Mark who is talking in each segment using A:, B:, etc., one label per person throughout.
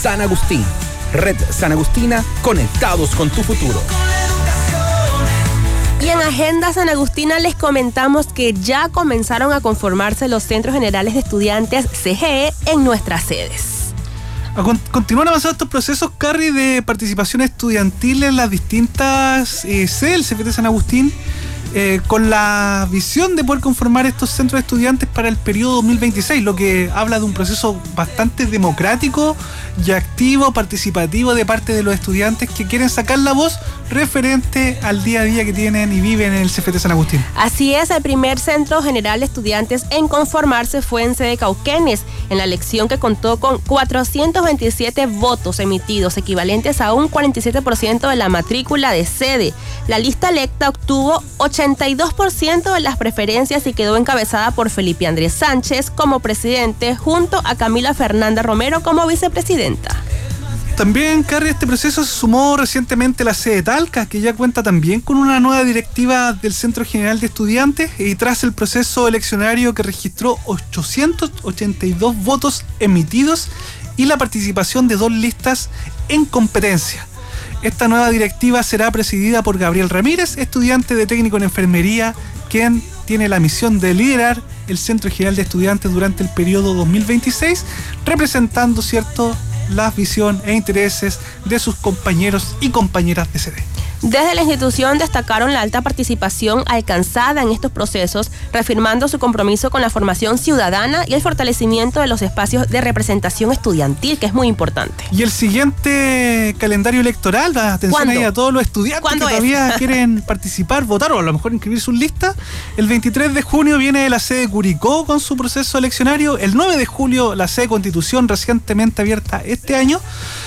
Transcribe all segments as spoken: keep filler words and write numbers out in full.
A: San Agustín. Red San Agustina, conectados con tu futuro.
B: Y en Agenda San Agustina les comentamos que ya comenzaron a conformarse los Centros Generales de Estudiantes C G E en nuestras sedes.
C: Continúan avanzando estos procesos, Carrie, de participación estudiantil en las distintas eh, sedes del C F T San Agustín, eh, con la visión de poder conformar estos centros de estudiantes para el periodo dos mil veintiséis, lo que habla de un proceso bastante democrático y activo, participativo de parte de los estudiantes que quieren sacar la voz referente al día a día que tienen y viven en el C F T San Agustín.
B: Así es, el primer Centro General de Estudiantes en conformarse fue en sede Cauquenes, en la elección que contó con cuatrocientos veintisiete votos emitidos, equivalentes a un cuarenta y siete por ciento de la matrícula de sede. La lista electa obtuvo ochenta y dos por ciento de las preferencias y quedó encabezada por Felipe Andrés Sánchez como presidente, junto a Camila Fernanda Romero como vicepresidenta.
C: También, Carrie, este proceso se sumó recientemente la sede Talca, que ya cuenta también con una nueva directiva del Centro General de Estudiantes, y tras el proceso eleccionario que registró ochocientos ochenta y dos votos emitidos y la participación de dos listas en competencia. Esta nueva directiva será presidida por Gabriel Ramírez, estudiante de técnico en enfermería, quien tiene la misión de liderar el Centro General de Estudiantes durante el periodo dos mil veintiséis, representando, cierto, la visión e intereses de sus compañeros y compañeras de sede.
B: Desde la institución destacaron la alta participación alcanzada en estos procesos, reafirmando su compromiso con la formación ciudadana y el fortalecimiento de los espacios de representación estudiantil, que es muy importante.
C: Y el siguiente calendario electoral, atención ahí a todos los estudiantes que todavía quieren participar, votar o a lo mejor inscribir sus listas. El veintitrés de junio viene la sede Curicó con su proceso eleccionario. El nueve de julio la sede Constitución, recientemente abierta este año.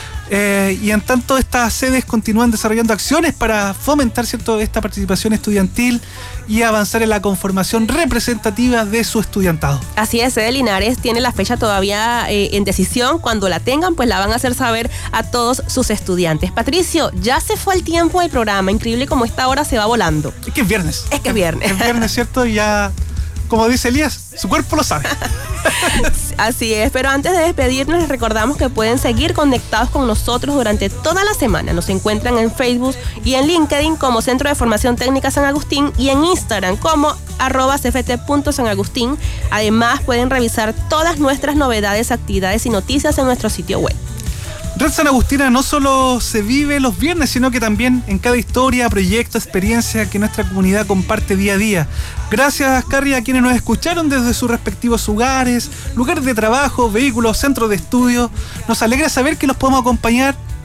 C: Eh, y en tanto estas sedes continúan desarrollando acciones para fomentar, ¿cierto?, esta participación estudiantil y avanzar en la conformación representativa de su estudiantado.
B: Así es, sede Linares tiene la fecha todavía eh, en decisión. Cuando la tengan, pues la van a hacer saber a todos sus estudiantes. Patricio, ya se fue el tiempo del programa. Increíble como esta hora se va volando.
C: Es que es viernes.
B: Es que es viernes.
C: Es viernes, ¿cierto? Y ya, como dice Elías, su cuerpo lo sabe.
B: Así es, pero antes de despedirnos les recordamos que pueden seguir conectados con nosotros durante toda la semana. Nos encuentran en Facebook y en LinkedIn como Centro de Formación Técnica San Agustín y en Instagram como arroba cft punto san agustín. Además pueden revisar todas nuestras novedades, actividades y noticias en nuestro sitio web.
C: Red San Agustina no solo se vive los viernes, sino que también en cada historia, proyecto, experiencia que nuestra comunidad comparte día a día. Gracias, Carrie, a quienes nos escucharon desde sus respectivos hogares, lugares de trabajo, vehículos, centros de estudio. Nos alegra saber que los podemos acompañar